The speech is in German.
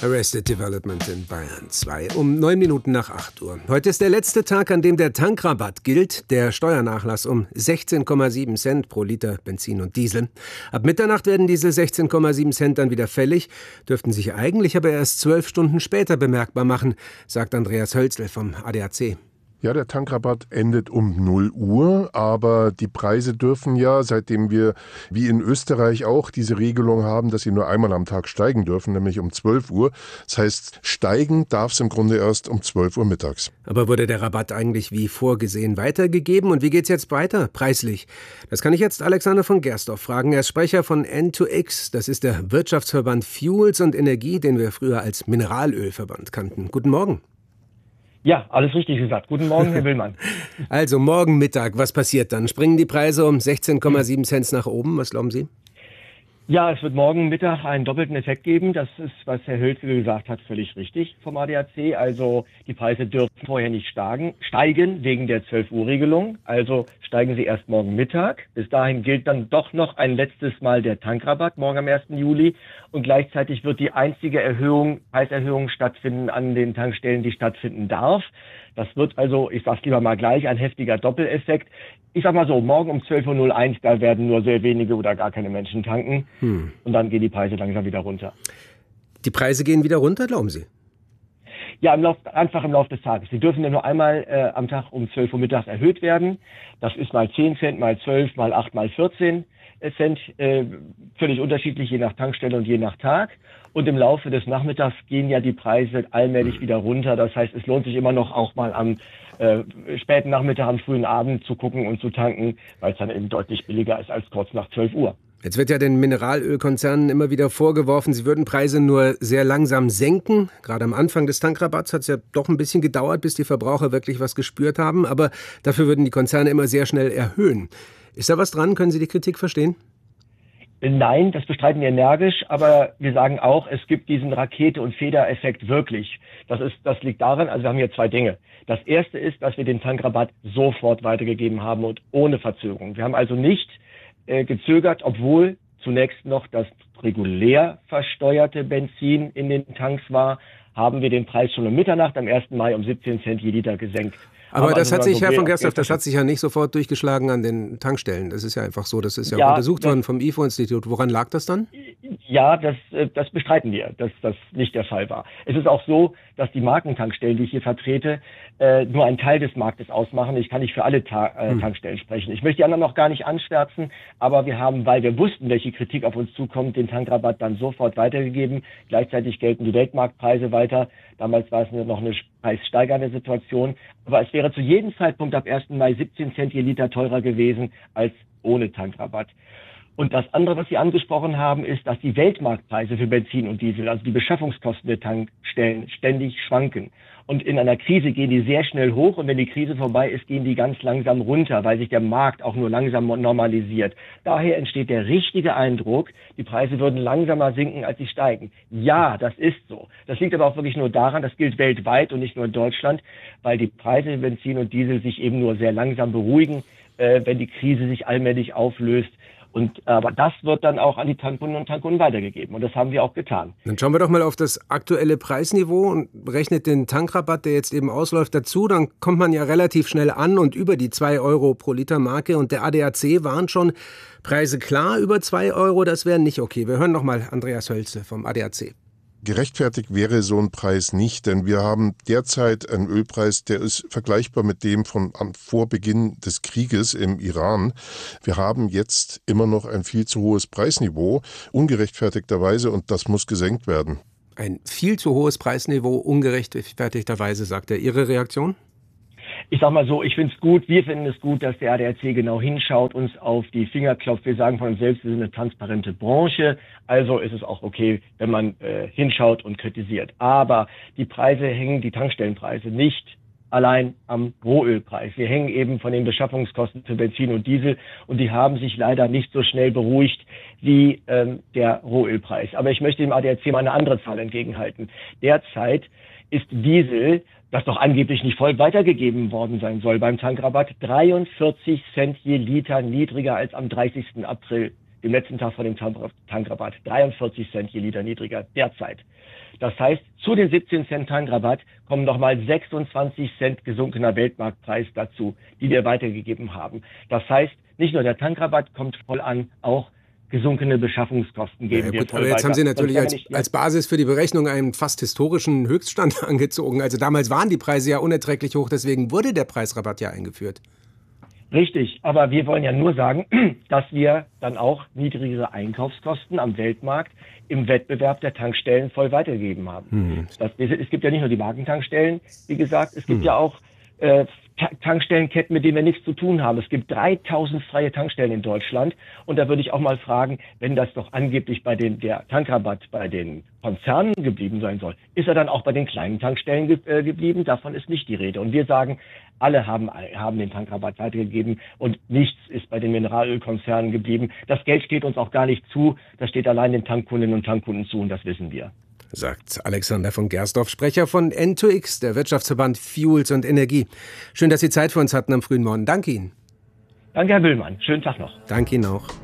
Arrested Development in Bayern 2 um 9 Minuten nach 8 Uhr. Heute ist der letzte Tag, an dem der Tankrabatt gilt, der Steuernachlass um 16,7 Cent pro Liter Benzin und Diesel. Ab Mitternacht werden diese 16,7 Cent dann wieder fällig, dürften sich eigentlich aber erst 12 Stunden später bemerkbar machen, sagt Andreas Hölzl vom ADAC. Ja, der Tankrabatt endet um 0 Uhr, aber die Preise dürfen ja, seitdem wir wie in Österreich auch diese Regelung haben, dass sie nur einmal am Tag steigen dürfen, nämlich um 12 Uhr. Das heißt, steigen darf es im Grunde erst um 12 Uhr mittags. Aber wurde der Rabatt eigentlich wie vorgesehen weitergegeben? Und wie geht's jetzt weiter, preislich? Das kann ich jetzt Alexander von Gersdorf fragen. Er ist Sprecher von N2X. Das ist der Wirtschaftsverband Fuels und Energie, den wir früher als Mineralölverband kannten. Guten Morgen. Ja, alles richtig gesagt. Guten Morgen, Herr Willmann. Also morgen Mittag, was passiert dann? Springen die Preise um 16,7 Cent nach oben? Was glauben Sie? Ja, es wird morgen Mittag einen doppelten Effekt geben. Das ist, was Herr Hölzl gesagt hat, völlig richtig vom ADAC. Also die Preise dürfen vorher nicht steigen wegen der 12-Uhr-Regelung. Also steigen sie erst morgen Mittag. Bis dahin gilt dann doch noch ein letztes Mal der Tankrabatt, morgen am 1. Juli. Und gleichzeitig wird die einzige Preiserhöhung stattfinden an den Tankstellen, die stattfinden darf. Das wird also, ich sag's lieber mal gleich, ein heftiger Doppeleffekt. Ich sag mal so, morgen um 12.01 Uhr, da werden nur sehr wenige oder gar keine Menschen tanken. Und dann gehen die Preise langsam wieder runter. Die Preise gehen wieder runter, glauben Sie? Ja, einfach im Laufe des Tages. Sie dürfen ja nur einmal am Tag um 12 Uhr mittags erhöht werden. Das ist mal 10 Cent, mal 12, mal 8, mal 14 Cent. Völlig unterschiedlich, je nach Tankstelle und je nach Tag. Und im Laufe des Nachmittags gehen ja die Preise allmählich wieder runter. Das heißt, es lohnt sich immer noch auch mal am späten Nachmittag, am frühen Abend zu gucken und zu tanken, weil es dann eben deutlich billiger ist als kurz nach 12 Uhr. Jetzt wird ja den Mineralölkonzernen immer wieder vorgeworfen, sie würden Preise nur sehr langsam senken. Gerade am Anfang des Tankrabatts hat es ja doch ein bisschen gedauert, bis die Verbraucher wirklich was gespürt haben. Aber dafür würden die Konzerne immer sehr schnell erhöhen. Ist da was dran? Können Sie die Kritik verstehen? Nein, das bestreiten wir energisch, aber wir sagen auch, es gibt diesen Rakete- und Federeffekt wirklich. Das liegt daran, also wir haben hier zwei Dinge. Das erste ist, dass wir den Tankrabatt sofort weitergegeben haben und ohne Verzögerung. Wir haben also nicht gezögert, obwohl zunächst noch das regulär versteuerte Benzin in den Tanks war, haben wir den Preis schon um Mitternacht am 1. Mai um 17 Cent je Liter gesenkt. Aber das hat sich, Herr von Gersdorf, das hat sich ja nicht sofort durchgeschlagen an den Tankstellen. Das ist ja einfach so, das ist ja auch untersucht worden vom IFO-Institut. Woran lag das dann? Ja, das bestreiten wir, dass das nicht der Fall war. Es ist auch so, dass die Markentankstellen, die ich hier vertrete, nur einen Teil des Marktes ausmachen. Ich kann nicht für alle Tankstellen sprechen. Ich möchte die anderen noch gar nicht anschwärzen, aber wir haben, weil wir wussten, welche Kritik auf uns zukommt, den Tankrabatt dann sofort weitergegeben. Gleichzeitig gelten die Weltmarktpreise weiter. Damals war es noch eine preissteigernde Situation. Aber es wäre zu jedem Zeitpunkt ab 1. Mai 17 Cent je Liter teurer gewesen als ohne Tankrabatt. Und das andere, was Sie angesprochen haben, ist, dass die Weltmarktpreise für Benzin und Diesel, also die Beschaffungskosten der Tankstellen, ständig schwanken. Und in einer Krise gehen die sehr schnell hoch und wenn die Krise vorbei ist, gehen die ganz langsam runter, weil sich der Markt auch nur langsam normalisiert. Daher entsteht der richtige Eindruck, die Preise würden langsamer sinken, als sie steigen. Ja, das ist so. Das liegt aber auch wirklich nur daran, das gilt weltweit und nicht nur in Deutschland, weil die Preise für Benzin und Diesel sich eben nur sehr langsam beruhigen, wenn die Krise sich allmählich auflöst. Aber das wird dann auch an die Tankkunden und Tankkunden weitergegeben. Und das haben wir auch getan. Dann schauen wir doch mal auf das aktuelle Preisniveau und rechnet den Tankrabatt, der jetzt eben ausläuft, dazu. Dann kommt man ja relativ schnell an und über die 2 Euro pro Liter Marke. Und der ADAC warnt schon, Preise klar über 2 Euro, das wäre nicht okay. Wir hören noch mal Andreas Hölzl vom ADAC. Gerechtfertigt wäre so ein Preis nicht, denn wir haben derzeit einen Ölpreis, der ist vergleichbar mit dem von vor Beginn des Krieges im Iran. Wir haben jetzt immer noch ein viel zu hohes Preisniveau, ungerechtfertigterweise, und das muss gesenkt werden. Ein viel zu hohes Preisniveau, ungerechtfertigterweise, sagt er. Ihre Reaktion? Ich sag mal so, ich finde es gut, wir finden es gut, dass der ADAC genau hinschaut, uns auf die Finger klopft. Wir sagen von uns selbst, wir sind eine transparente Branche, also ist es auch okay, wenn man hinschaut und kritisiert. Aber die Tankstellenpreise nicht allein am Rohölpreis. Wir hängen eben von den Beschaffungskosten für Benzin und Diesel und die haben sich leider nicht so schnell beruhigt wie der Rohölpreis. Aber ich möchte dem ADAC mal eine andere Zahl entgegenhalten. Derzeit ist Diesel, das doch angeblich nicht voll weitergegeben worden sein soll beim Tankrabatt, 43 Cent je Liter niedriger als am 30. April dem letzten Tag vor dem Tankrabatt, 43 Cent je Liter niedriger derzeit. Das heißt, zu den 17 Cent Tankrabatt kommen nochmal 26 Cent gesunkener Weltmarktpreis dazu, die wir weitergegeben haben. Das heißt, nicht nur der Tankrabatt kommt voll an, auch gesunkene Beschaffungskosten geben wir voll aber jetzt weiter. haben Sie natürlich als Basis für die Berechnung einen fast historischen Höchststand angezogen. Also damals waren die Preise ja unerträglich hoch, deswegen wurde der Preisrabatt ja eingeführt. Richtig, aber wir wollen ja nur sagen, dass wir dann auch niedrigere Einkaufskosten am Weltmarkt im Wettbewerb der Tankstellen voll weitergegeben haben. Es gibt ja nicht nur die Markentankstellen, wie gesagt, es gibt ja auch Tankstellenketten, mit denen wir nichts zu tun haben. Es gibt 3000 freie Tankstellen in Deutschland. Und da würde ich auch mal fragen, wenn das doch angeblich der Tankrabatt bei den Konzernen geblieben sein soll, ist er dann auch bei den kleinen Tankstellen geblieben? Davon ist nicht die Rede. Und wir sagen, alle haben den Tankrabatt weitergegeben und nichts ist bei den Mineralölkonzernen geblieben. Das Geld steht uns auch gar nicht zu. Das steht allein den Tankkundinnen und Tankkunden zu und das wissen wir. Sagt Alexander von Gersdorf, Sprecher von N2X, der Wirtschaftsverband Fuels und Energie. Schön, dass Sie Zeit für uns hatten am frühen Morgen. Danke Ihnen. Danke, Herr Böhlmann. Schönen Tag noch. Danke Ihnen auch.